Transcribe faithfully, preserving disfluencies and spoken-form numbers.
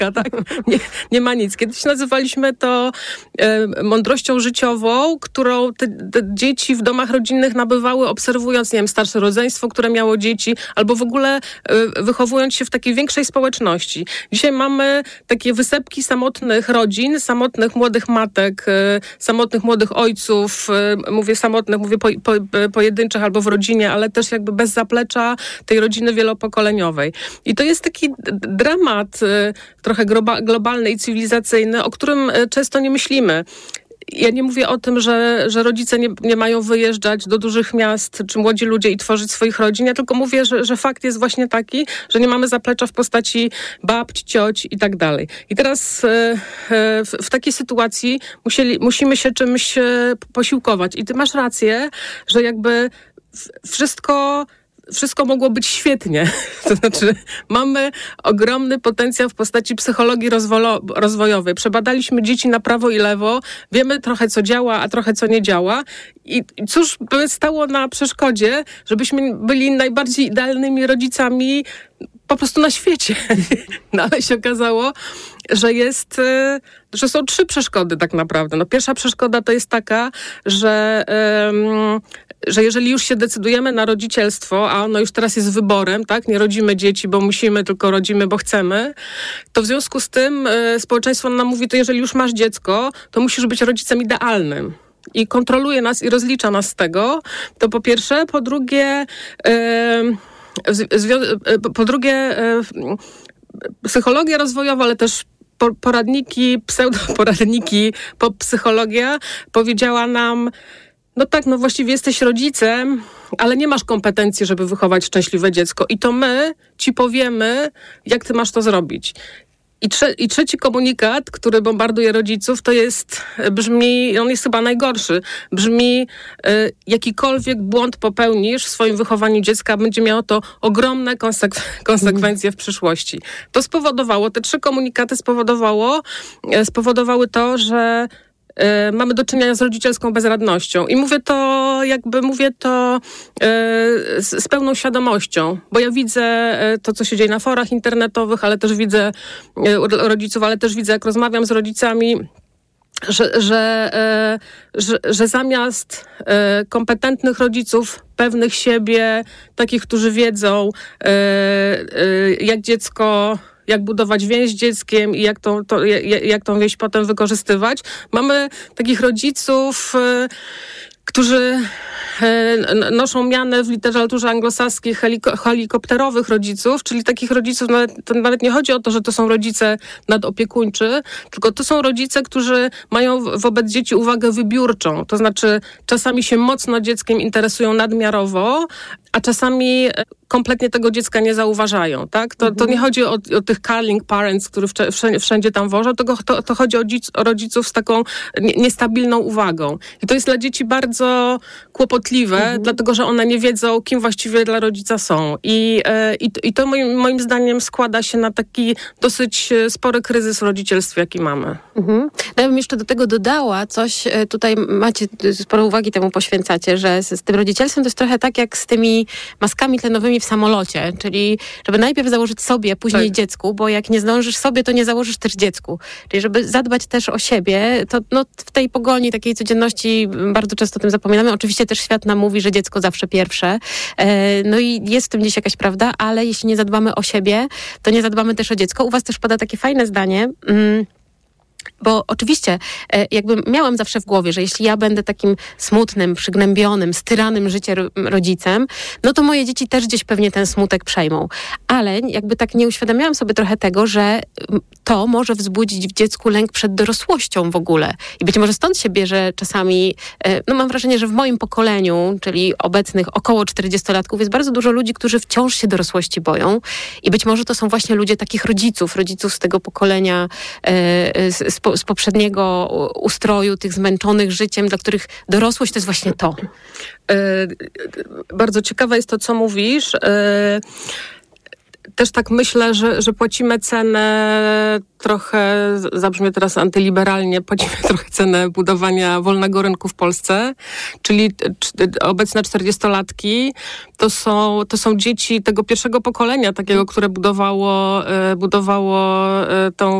książka, tak? Nie, nie ma nic. Kiedyś nazywaliśmy to e, mądrością życiową, którą te, te dzieci w domach rodzinnych nabywały, obserwując, nie wiem, starsze rodzeństwo, które miało dzieci, albo w ogóle e, wychowując się w takiej większej społeczności. Dzisiaj mamy takie wysepki samotnych rodzin, samotnych młodych matek, e, samotnych młodych ojców, e, mówię samotnych, mówię po, po, pojedynczych albo w rodzinie, ale też jakby bez zaplecza tej rodziny wielopokoleniowej. I to jest taki dramat e, trochę globa, globalny i cywilizacyjny, o którym e, często nie myślimy. Ja nie mówię o tym, że, że rodzice nie, nie mają wyjeżdżać do dużych miast, czy młodzi ludzie i tworzyć swoich rodzin. Ja tylko mówię, że, że fakt jest właśnie taki, że nie mamy zaplecza w postaci babci, cioć i tak dalej. I teraz e, e, w, w takiej sytuacji musieli, musimy się czymś e, posiłkować. I ty masz rację, że jakby wszystko... Wszystko mogło być świetnie. To znaczy, mamy ogromny potencjał w postaci psychologii rozwolo- rozwojowej. Przebadaliśmy dzieci na prawo i lewo, wiemy trochę, co działa, a trochę, co nie działa. I, i cóż by stało na przeszkodzie, żebyśmy byli najbardziej idealnymi rodzicami po prostu na świecie. No ale się okazało, że jest, że są trzy przeszkody tak naprawdę. No, pierwsza przeszkoda to jest taka, że... Um, że jeżeli już się decydujemy na rodzicielstwo, a ono już teraz jest wyborem, tak, nie rodzimy dzieci, bo musimy, tylko rodzimy, bo chcemy, to w związku z tym y, społeczeństwo nam mówi, to jeżeli już masz dziecko, to musisz być rodzicem idealnym. I kontroluje nas i rozlicza nas z tego. To po pierwsze. Po drugie, y, zwi- y, po drugie y, psychologia rozwojowa, ale też poradniki, pseudoporadniki, poppsychologia powiedziała nam, no tak, no właściwie jesteś rodzicem, ale nie masz kompetencji, żeby wychować szczęśliwe dziecko. I to my ci powiemy, jak ty masz to zrobić. I, trze- I trzeci komunikat, który bombarduje rodziców, to jest, brzmi, on jest chyba najgorszy, brzmi, y, jakikolwiek błąd popełnisz w swoim wychowaniu dziecka, będzie miało to ogromne konsek- konsekwencje w przyszłości. To spowodowało, te trzy komunikaty spowodowało, y, spowodowały to, że y, mamy do czynienia z rodzicielską bezradnością. I mówię to, jakby mówię to y, z, z pełną świadomością, bo ja widzę y, to, co się dzieje na forach internetowych, ale też widzę y, rodziców, ale też widzę, jak rozmawiam z rodzicami, że, że, y, że, że zamiast y, kompetentnych rodziców, pewnych siebie, takich, którzy wiedzą, y, y, jak dziecko... jak budować więź z dzieckiem i jak, to, to, jak, jak tą więź potem wykorzystywać. Mamy takich rodziców, y, którzy y, noszą mianę w literaturze anglosaskiej heliko- helikopterowych rodziców, czyli takich rodziców, nawet, to nawet nie chodzi o to, że to są rodzice nadopiekuńczy, tylko to są rodzice, którzy mają wobec dzieci uwagę wybiórczą. To znaczy czasami się mocno dzieckiem interesują nadmiarowo, a czasami kompletnie tego dziecka nie zauważają, tak? To, to nie chodzi o, o tych caring parents, których wszędzie, wszędzie tam wożą, tylko to, to chodzi o, dzic, o rodziców z taką nie, niestabilną uwagą. I to jest dla dzieci bardzo kłopotliwe, mhm. dlatego, że one nie wiedzą, kim właściwie dla rodzica są. I, i, i to moim, moim zdaniem składa się na taki dosyć spory kryzys w rodzicielstwie, jaki mamy. Mhm. Ja bym jeszcze do tego dodała coś, tutaj macie sporo uwagi temu poświęcacie, że z, z tym rodzicielstwem to jest trochę tak jak z tymi maskami tlenowymi w samolocie, czyli żeby najpierw założyć sobie, później tak. dziecku, bo jak nie zdążysz sobie, to nie założysz też dziecku. Czyli żeby zadbać też o siebie, to no, w tej pogoni, takiej codzienności bardzo często o tym zapominamy. Oczywiście też świat nam mówi, że dziecko zawsze pierwsze. E, no i jest w tym gdzieś jakaś prawda, ale jeśli nie zadbamy o siebie, to nie zadbamy też o dziecko. U was też pada takie fajne zdanie, mm, bo oczywiście jakby miałam zawsze w głowie, że jeśli ja będę takim smutnym, przygnębionym, styranym życiem rodzicem, no to moje dzieci też gdzieś pewnie ten smutek przejmą. Ale jakby tak nie uświadamiałam sobie trochę tego, że to może wzbudzić w dziecku lęk przed dorosłością w ogóle. I być może stąd się bierze czasami, no mam wrażenie, że w moim pokoleniu, czyli obecnych około czterdziestolatków, jest bardzo dużo ludzi, którzy wciąż się dorosłości boją. I być może to są właśnie ludzie takich rodziców, rodziców z tego pokolenia, z, z z poprzedniego ustroju, tych zmęczonych życiem, dla których dorosłość to jest właśnie to. Bardzo ciekawe jest to, co mówisz. też tak myślę, że, że płacimy cenę trochę, zabrzmie teraz antyliberalnie, płacimy trochę cenę budowania wolnego rynku w Polsce, czyli obecne czterdziestolatki to są, to są dzieci tego pierwszego pokolenia, takiego, które budowało, budowało tą